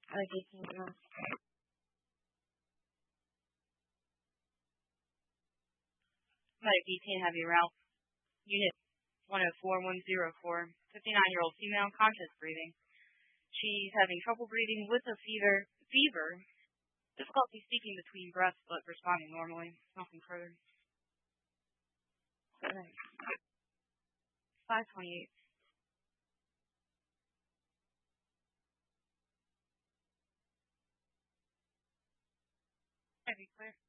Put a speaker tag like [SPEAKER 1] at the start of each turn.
[SPEAKER 1] Like 18 pounds.
[SPEAKER 2] 18 heavy route. Unit 104104. 59-year-old female, conscious breathing. She's having trouble breathing with a fever, difficulty speaking between breaths, but responding normally. Nothing further. 528. Heavy clear.